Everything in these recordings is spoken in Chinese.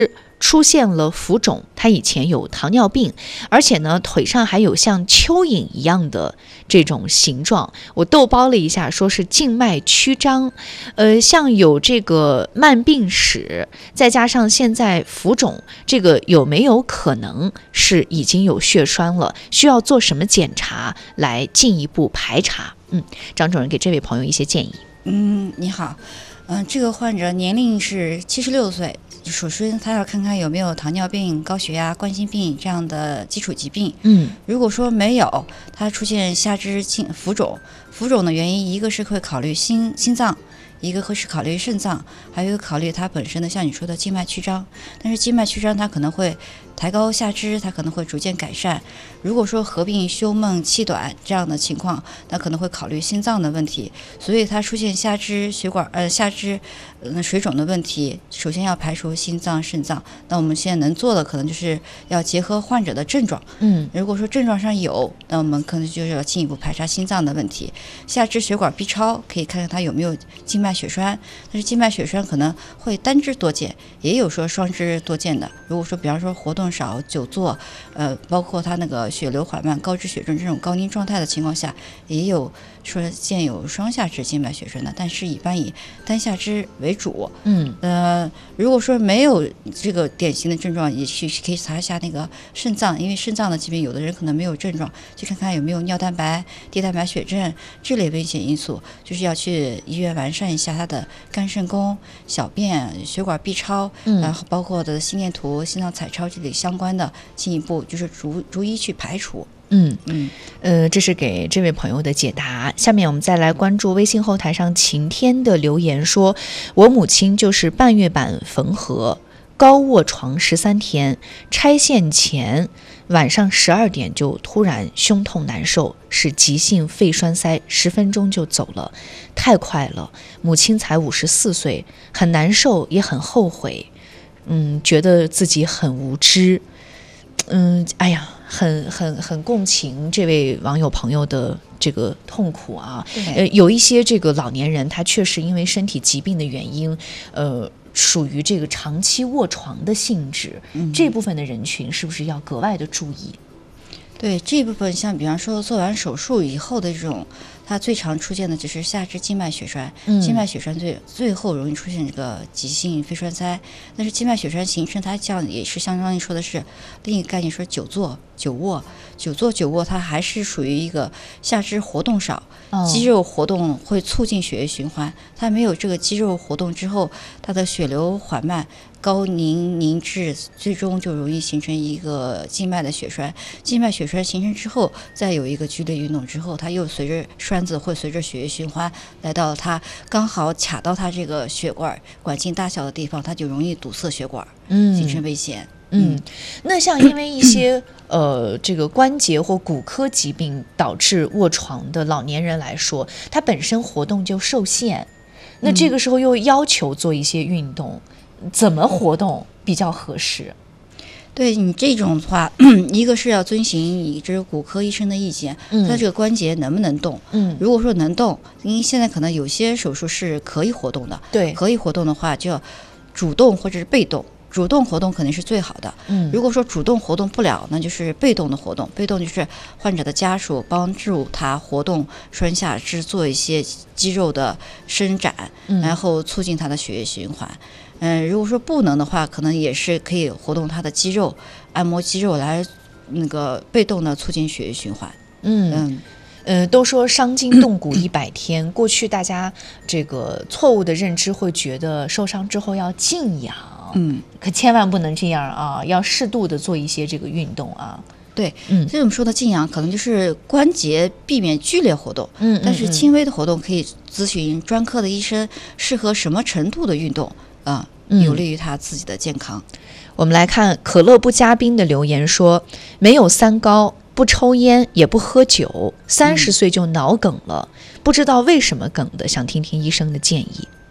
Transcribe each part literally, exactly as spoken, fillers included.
出现了浮肿，他以前有糖尿病，而且呢腿上还有像蚯蚓一样的这种形状，我豆包了一下，说是静脉曲张，呃，像有这个慢病史，再加上现在浮肿，这个有没有可能是已经有血栓了？需要做什么检查来进一步排查？嗯，张主任给这位朋友一些建议。 嗯，你好，嗯、呃，这个患者年龄是七十六岁。首先，他要看看有没有糖尿病、高血压、冠心病这样的基础疾病。 嗯， 如果说没有，他出现下肢静浮肿，浮肿的原因一个是会考虑心心脏，一个会是考虑肾脏，还有一个考虑它本身的像你说的静脉曲张。但是静脉曲张它可能会抬高下肢，它可能会逐渐改善。如果说合并胸闷气短这样的情况，那可能会考虑心脏的问题。所以它出现下肢血管呃下肢呃水肿的问题，首先要排除心脏、肾脏。那我们现在能做的可能就是要结合患者的症状。 嗯， 如果说症状上有，那我们可能就是要进一步排查心脏的问题。下肢血管 B 超可以看看它有没有静脉血栓，但是静脉血栓可能会单支多见，也有说双支多见的。如果说比方说活动少、久坐，呃，包括它那个血流缓慢、高脂血症这种高凝状态的情况下，也有说见有双下肢静脉血栓的，但是一般以单下肢为主。 嗯， 呃，如果说没有这个典型的症状，也去可以查一下那个肾脏，因为肾脏的疾病有的人可能没有症状，去看看有没有尿蛋白、低蛋白血症这类危险因素，就是要去医院完善一下他的肝肾功、小便、血管 B 超， 嗯， 然后包括的心电图、心脏彩超这类相关的，进一步就是逐逐一去排除。 嗯嗯， 呃，这是给这位朋友的解答。下面我们再来关注微信后台上晴天的留言说，我母亲就是半月板缝合，高卧床十三天，拆线前晚上十二点就突然胸痛难受，是急性肺栓塞，十分钟就走了，太快了。母亲才五十四岁，很难受也很后悔，嗯，觉得自己很无知，嗯，哎呀。很很很共情这位网友朋友的这个痛苦啊，呃，有一些这个老年人他确实因为身体疾病的原因，呃，属于这个长期卧床的性质，嗯，这部分的人群是不是要格外的注意？ 对，这部分像比方说做完手术以后的这种，它最常出现的就是下肢静脉血栓， 嗯、 静脉血栓最最后容易出现这个急性肺栓塞。但是静脉血栓形成，它这样也是相当于说的是另一个概念，说久坐、久卧、久坐、久卧，它还是属于一个下肢活动少， 哦、 肌肉活动会促进血液循环，它没有这个肌肉活动之后，它的血流缓慢。高凝凝滞，最终就容易形成一个静脉的血栓。静脉血栓形成之后，再有一个剧烈运动之后，它又随着栓子会随着血液循环来到它刚好卡到它这个血管管径大小的地方，它就容易堵塞血管，嗯，形成危险。 嗯，那像因为一些呃这个关节或骨科疾病导致卧床的老年人来说，他本身活动就受限，那这个时候又要求做一些运动。怎么活动比较合适？ 对你这种的话，一个是要遵循你这个骨科医生的意见，嗯，他这个关节能不能动？嗯，如果说能动，因为现在可能有些手术是可以活动的， 对， 可以活动的话，就要主动或者是被动。主动活动肯定是最好的，嗯，如果说主动活动不了，那就是被动的活动。被动就是患者的家属帮助他活动栓下肢，做一些肌肉的伸展，嗯，然后促进他的血液循环。嗯，如果说不能的话，可能也是可以活动他的肌肉，按摩肌肉来那个被动的促进血液循环。 嗯嗯。呃，都说伤筋动骨一百天，过去大家这个错误的认知会觉得受伤之后要静养，嗯，可千万不能这样啊，要适度的做一些这个运动啊。 对，嗯，这种说的静养可能就是关节避免剧烈活动，嗯，但是轻微的活动可以咨询专科的医生，适合什么程度的运动啊，嗯，有利于他自己的健康。 我们来看可乐不加冰的留言说，没有三高。不抽烟也不喝酒，三十岁就脑梗了，嗯，不知道为什么梗的，想听听医生的建议。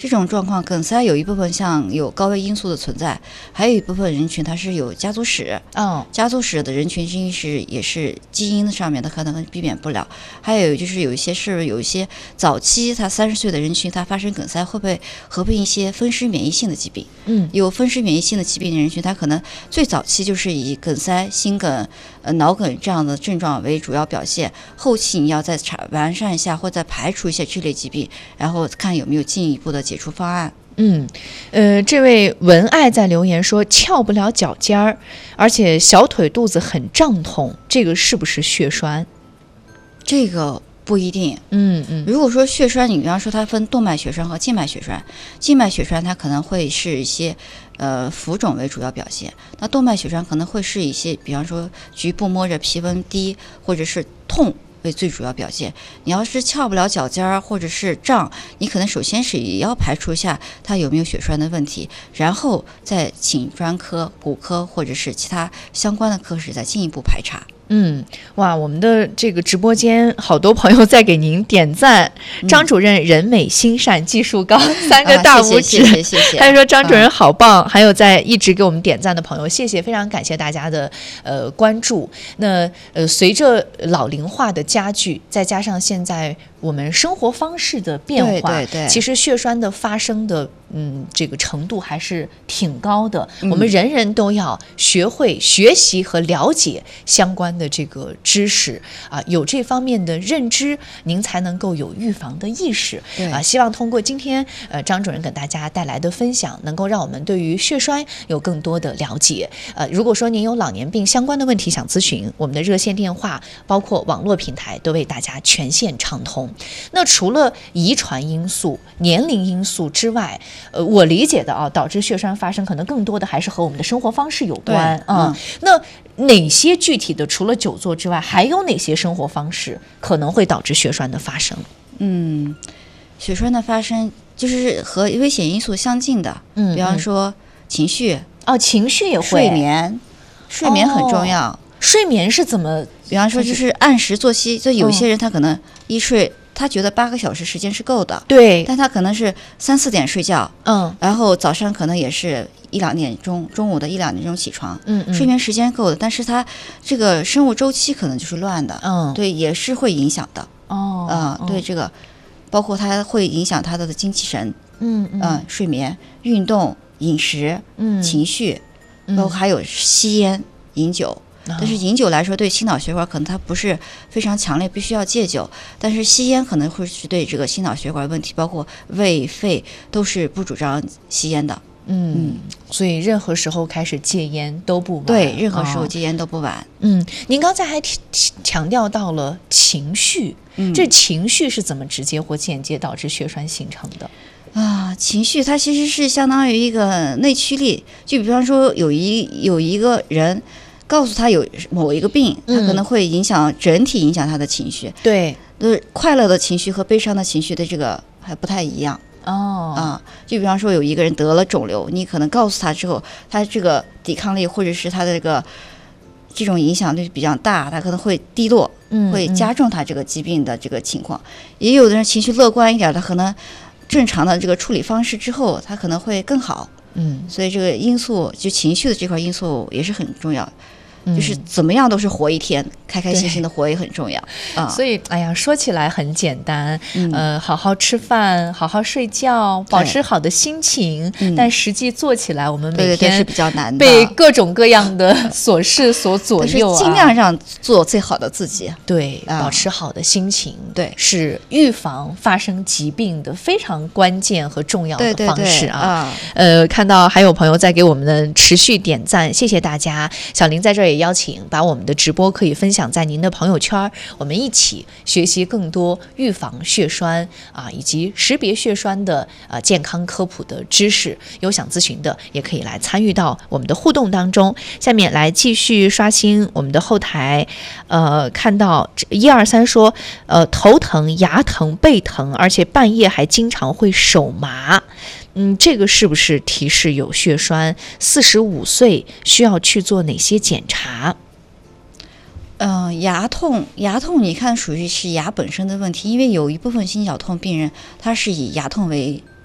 这种状况，梗塞有一部分像有高危因素的存在，还有一部分人群它是有家族史， 哦， 家族史的人群因是也是基因上面的可能避免不了。还有就是有一些是有一些早期他三十岁的人群，他发生梗塞会不会合并一些风湿免疫性的疾病？ 嗯， 有风湿免疫性的疾病的人群，他可能最早期就是以梗塞、心梗、呃脑梗这样的症状为主要表现，后期你要再查完善一下，或再排除一些这类疾病，然后看有没有进一步的解除方案。 嗯，呃，这位文爱在留言说翘不了脚尖儿，而且小腿肚子很胀痛，这个是不是血栓？ 这个不一定。 嗯嗯， 如果说血栓，你比方说它分动脉血栓和静脉血栓，静脉血栓它可能会是一些呃浮肿为主要表现，那动脉血栓可能会是一些，比方说局部摸着皮温低或者是痛为最主要表现。你要是翘不了脚尖儿或者是胀，你可能首先是也要排除一下它有没有血栓的问题，然后再请专科、骨科或者是其他相关的科室再进一步排查。 嗯，哇，我们的这个直播间好多朋友在给您点赞， 嗯、 张主任人美心善技术高，三个大拇指， 啊、谢谢谢谢。 他说张主任好棒，嗯、还有在一直给我们点赞的朋友，谢谢，非常感谢大家的呃关注。那呃，随着老龄化的加剧，再加上现在我们生活方式的变化， 对对对， 其实血栓的发生的嗯这个程度还是挺高的。嗯、我们人人都要学会学习和了解相关的这个知识啊，有这方面的认知，您才能够有预防的意识啊。希望通过今天呃张主任给大家带来的分享，能够让我们对于血栓有更多的了解。呃，如果说您有老年病相关的问题想咨询，我们的热线电话包括网络平台都为大家全线畅通。那除了遗传因素、年龄因素之外，呃，我理解的啊，导致血栓发生可能更多的还是和我们的生活方式有关啊、嗯。那哪些具体的除了久坐之外，还有哪些生活方式可能会导致血栓的发生？ 嗯，血栓的发生就是和危险因素相近的，嗯，比方说情绪哦，情绪也会， 睡眠，睡眠很重要。哦、 睡眠是怎么？ 比方说就是按时作息，就有些人他可能一睡。嗯，他觉得八个小时时间是够的， 对， 但他可能是三四点睡觉， 嗯， 然后早上可能也是一两点钟，中午的一两点钟起床， 嗯嗯， 睡眠时间够的，但是他这个生物周期可能就是乱的， 嗯， 对，也是会影响的， 哦， 啊、呃，对这个，包括它会影响他的精气神， 嗯嗯、 呃，睡眠、运动、饮食、 嗯， 情绪，包括还有吸烟、饮酒。但是饮酒来说，对心脑血管可能它不是非常强烈，必须要戒酒。但是吸烟可能会是对这个心脑血管问题，包括胃、肺都是不主张吸烟的。 嗯，嗯，所以任何时候开始戒烟都不晚。 对，任何时候戒烟都不晚。哦、 嗯，您刚才还强调到了情绪，嗯、这情绪是怎么直接或间接导致血栓形成的？ 啊，情绪它其实是相当于一个内驱力。就比方说，有一有一个人。告诉他有某一个病，他可能会影响整体影响他的情绪。嗯、 对， 就是快乐的情绪和悲伤的情绪的这个还不太一样。 哦， 啊，就比方说有一个人得了肿瘤，你可能告诉他之后，他这个抵抗力或者是他的这个这种影响力比较大，他可能会低落， 嗯， 会加重他这个疾病的这个情况。嗯、也有的人情绪乐观一点，他可能正常的这个处理方式之后，他可能会更好。 嗯， 所以这个因素就情绪的这块因素也是很重要。就是怎么样都是活一天，开开心心的活也很重要啊。 所以，哎呀，说起来很简单，嗯、呃，好好吃饭，好好睡觉，保持好的心情。但实际做起来，我们每天是比较难的， 被各种各样的琐事所左右啊。 尽量让做最好的自己， 对，啊、保持好的心情， 对， 是预防发生疾病的非常关键和重要的方式啊。 啊呃，看到还有朋友在给我们的持续点赞，谢谢大家。小林在这儿也邀请把我们的直播可以分享在您的朋友圈，我们一起学习更多预防血栓啊以及识别血栓的呃健康科普的知识。有想咨询的也可以来参与到我们的互动当中。下面来继续刷新我们的后台，呃，看到一二三说，呃，头疼、牙疼、背疼，而且半夜还经常会手麻。嗯，这个是不是提示有血栓？四十五岁需要去做哪些检查？ 嗯、呃，牙痛，牙痛，你看属于是牙本身的问题，因为有一部分心绞痛病人，他是以牙痛为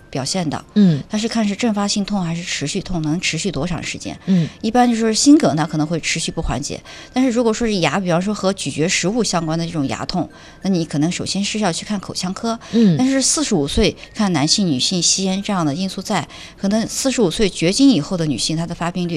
表现的。 嗯它是看是阵发性痛还是持续痛，能持续多长时间。 嗯一般就是心梗呢可能会持续不缓解，但是如果说是牙，比方说和咀嚼食物相关的这种牙痛，那你可能首先是要去看口腔科。 嗯但是四十五岁看男性女性吸烟这样的因素在，可能四十五岁绝经以后的女性她的发病率